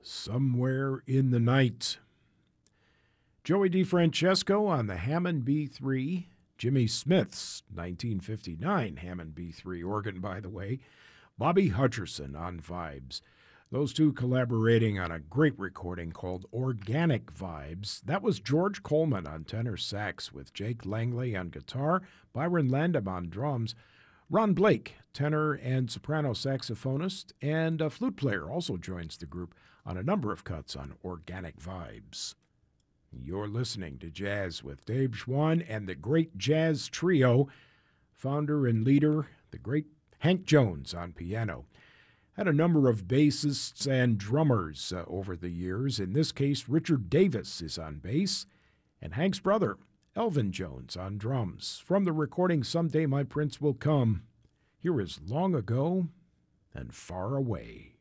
Somewhere in the Night. Joey DeFrancesco on the Hammond B3, Jimmy Smith's 1959 Hammond B3 organ, by the way, Bobby Hutcherson on vibes. Those two collaborating on a great recording called Organic Vibes. That was George Coleman on tenor sax with Jake Langley on guitar, Byron Landam on drums, Ron Blake, tenor and soprano saxophonist, and a flute player also joins the group on a number of cuts on Organic Vibes. You're listening to Jazz with Dave Schwann and the Great Jazz Trio, founder and leader, the great Hank Jones on piano. Had a number of bassists and drummers over the years. In this case, Richard Davis is on bass, and Hank's brother, Elvin Jones, on drums. From the recording Someday My Prince Will Come, here is Long Ago and Far Away.